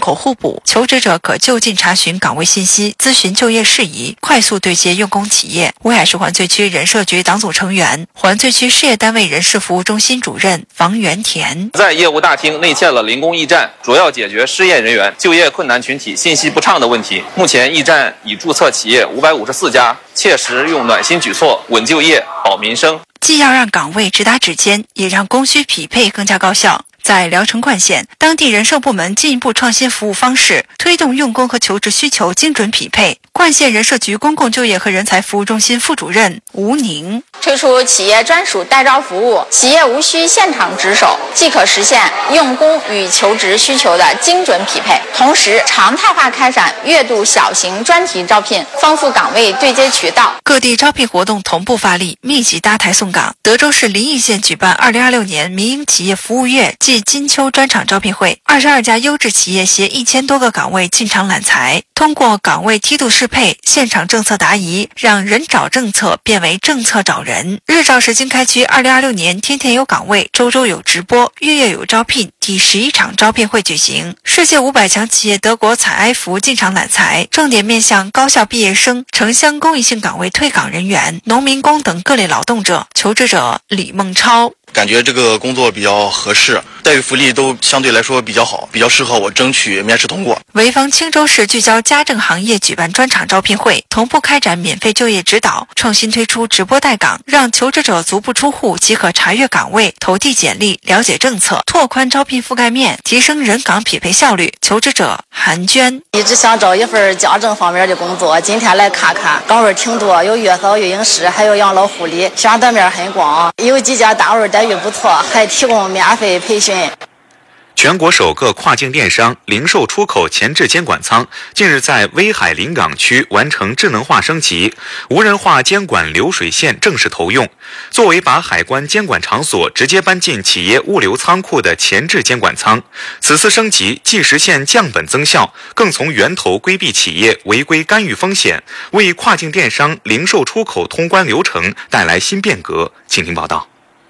口互补，求职者可就近查询岗位信息，咨询就业事宜，快速对接用工企业。威海市环翠区人社局党组成员、环翠区事业单位人事服务中心主任王元田在业务大厅内建了零工驿站，主要解决失业人员、就业困难群体信息不畅的问题。目前驿站已注册企业554家，切实用暖心举措，稳就业、保民生。 既要让岗位直达指尖，也让供需匹配更加高效。在聊城冠县，当地人社部门进一步创新服务方式，推动用工和求职需求精准匹配。冠县人社局公共就业和人才服务中心副主任吴宁推出企业专属代招服务，企业无需现场值守，既可实现用工与求职需求的精准匹配，同时常态化开展月度小型专题招聘，丰富岗位对接渠道。 各地招聘活动同步发力，密集搭台送岗。德州市临沂县举办2026年民营企业服务月暨金秋专场招聘会，22家优质企业携1000多个岗位进场揽才，通过岗位梯度适配、现场政策答疑，让人找政策变为政策找人。日照市经开区2026年天天有岗位，周周有直播，月月有招聘第11场招聘会举行。世界500强企业德国采埃孚进场揽才，重点面向高校毕业生、城乡公益性岗位退岗人员、农民工等各类劳动者。求职者李梦超感觉这个工作比较合适，待遇福利都相对来说比较好，比较适合我争取面试通过。 潍坊青州市聚焦家政行业举办专场招聘会，同步开展免费就业指导，创新推出直播带岗，让求职者足不出户即可查阅岗位、投递简历、了解政策，拓宽招聘覆盖面，提升人岗匹配效率。求职者韩娟一直想找一份家政方面的工作，今天来看看，岗位挺多，有月嫂、育婴师，还有养老护理，选择面很广，有几家单位待遇不错，还提供免费培训。 全国首个跨境电商零售出口前置监管仓近日在威海临港区完成智能化升级，无人化监管流水线正式投用。作为把海关监管场所直接搬进企业物流仓库的前置监管仓，此次升级既实现降本增效，更从源头规避企业违规干预风险，为跨境电商零售出口通关流程带来新变革。请听报道。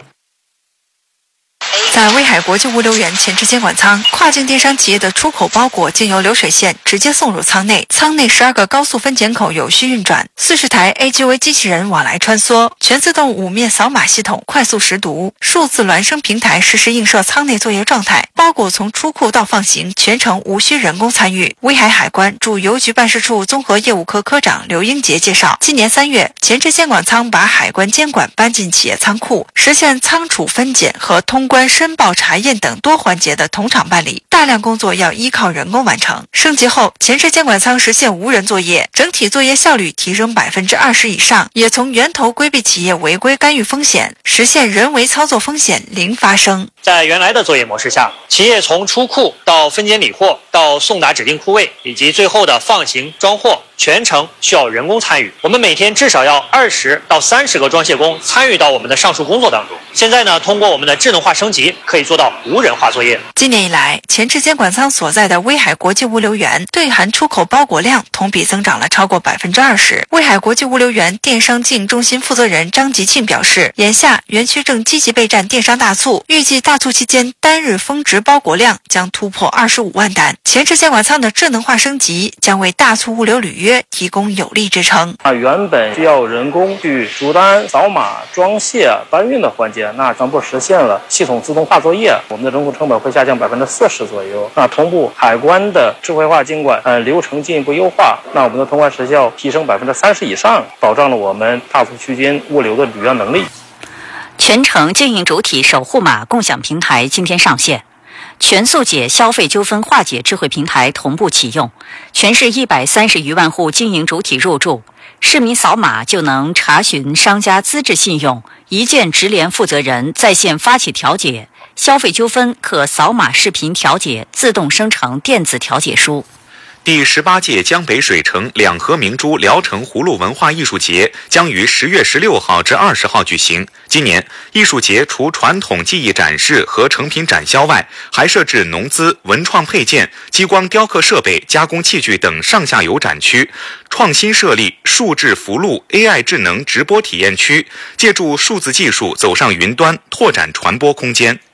在威海国际物流园前置监管仓，跨境电商企业的出口包裹经由流水线直接送入仓内，仓内12个高速分拣口有序运转，40台 AGV 机器人往来穿梭，全自动5面扫码系统快速识读，数字孪生平台实时映射仓内作业状态，包裹从出库到放行全程无需人工参与。威海海关驻邮局办事处综合业务科科长刘英杰介绍，今年3月，前置监管仓把海关监管搬进企业仓库，实现仓储分拣和通关申报查验等多环节的同场办理，大量工作要依靠人工完成。升级后，前置监管仓实现无人作业，整体作业效率提升20%以上，也从源头规避企业违规干预风险，实现人为操作风险零发生。 在原来的作业模式下，企业从出库到分拣理货到送达指定库位，以及最后的放行装货，全程需要人工参与。我们每天至少要20到30个装卸工参与到我们的上述工作当中。现在呢，通过我们的智能化升级，可以做到无人化作业。 今年以来，前置监管仓所在的威海国际物流园对含出口包裹量同比增长了超过20%。威海国际物流园电商经营中心负责人张吉庆表示，眼下园区正积极备战电商大促，预计大促期间单日峰值包裹量将突破25万单。前置监管仓的智能化升级将为大促物流履约提供有力支撑。 原本需要人工去出单、扫码、装卸、搬运的环节，那全部实现了系统自动化作业，我们的人工成本会下降40%左右。那同步海关的智慧化监管流程进一步优化，那我们的通关时效提升30%以上，保障了我们大促区间物流的履约能力。 全程经营主体守护码共享平台今天上线，全速解消费纠纷化解智慧平台同步启用，全市130余万户经营主体入驻，市民扫码就能查询商家资质信用，一键直连负责人在线发起调解，消费纠纷可扫码视频调解，自动生成电子调解书。 第18届江北水城两河明珠聊城葫芦文化艺术节将于10月16号至20号举行。今年艺术节除传统技艺展示和成品展销外，还设置农资、文创配件、激光雕刻设备、加工器具等上下游展区，创新设立数字福禄 AI 智能直播体验区，借助数字技术走上云端，拓展传播空间。